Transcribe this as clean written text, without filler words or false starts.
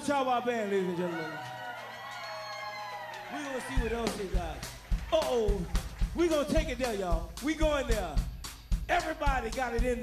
Chawa Band, ladies and gentlemen. We gonna see what else they got. Uh-oh, we gonna take it there, y'all. We going there. Everybody got it in